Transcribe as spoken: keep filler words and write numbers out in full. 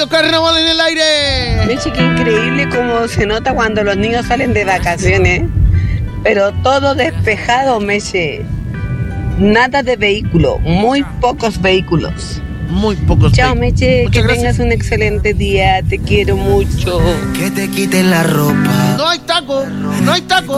Radio Carnaval en el aire. Meche, qué increíble cómo se nota cuando los niños salen de vacaciones. Pero todo despejado, Meche. Nada de vehículo, muy pocos vehículos. Muy pocos Chao, vehículos. Meche, Muchas que gracias. tengas un excelente día. Te quiero mucho. Que te quiten la ropa. No hay taco, no hay taco.